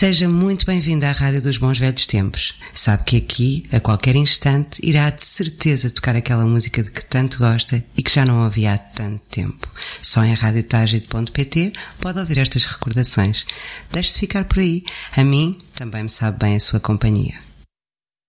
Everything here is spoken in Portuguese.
Seja muito bem-vindo à Rádio dos Bons Velhos Tempos. Sabe que aqui, a qualquer instante, irá de certeza tocar aquela música de que tanto gosta e que já não ouvia há tanto tempo. Só em radiotagit.pt pode ouvir estas recordações. Deixe-se ficar por aí. A mim também me sabe bem a sua companhia.